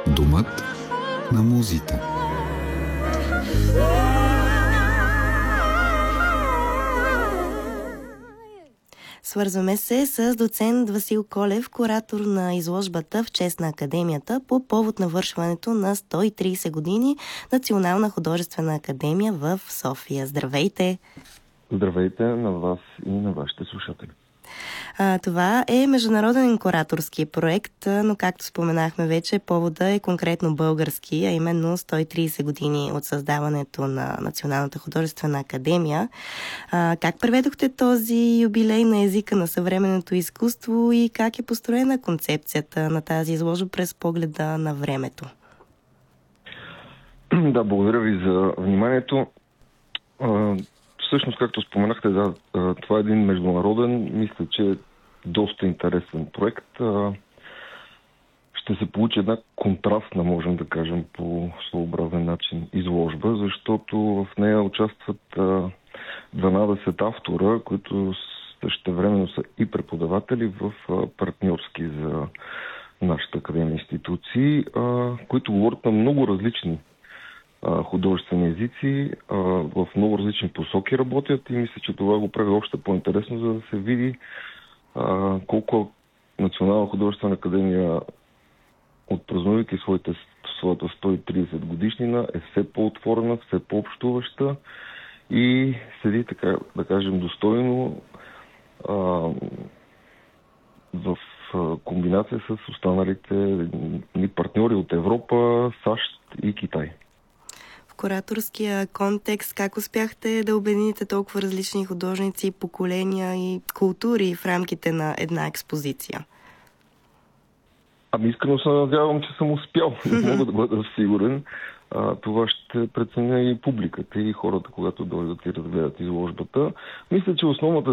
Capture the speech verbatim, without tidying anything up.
Домът на музите. Свързваме се с доцент Васил Колев, куратор на изложбата в чест на Академията по повод навършването на сто и трийсет години Национална художествена академия в София. Здравейте! Здравейте на вас и на вашите слушатели. А, това е международен кураторски проект, но както споменахме вече, повода е конкретно български, а именно сто и трийсет години от създаването на Националната художествена академия. А, как преведохте този юбилей на езика на съвременното изкуство и как е построена концепцията на тази изложба през погледа на времето? Да, благодаря ви за вниманието. Всъщност, както споменахте, да, това е един международен, мисля, че е доста интересен проект. Ще се получи една контрастна, можем да кажем, по своеобразен начин изложба, защото в нея участват дванадесет автора, които същевременно са и преподаватели в партньорски за нашата академия институции, които говорят на много различни художествени езици, в много различни посоки работят и мисля, че това го прави още по-интересно, за да се види колко Национална художествена академия, отпразнувайки своите, своята сто и трийсет годишнина, е все по-отворена, все по-общуваща и седи, така да кажем, достойно а, в комбинация с останалите ни партньори от Европа, САЩ и Китай. В кураторския контекст, как успяхте да обедините толкова различни художници, поколения и култури в рамките на една експозиция? Ами искрено се надявам, че съм успял. Не мога да бъда сигурен. А, това ще преценя и публиката, и хората, когато дойдат и разгледат изложбата. Мисля, че основната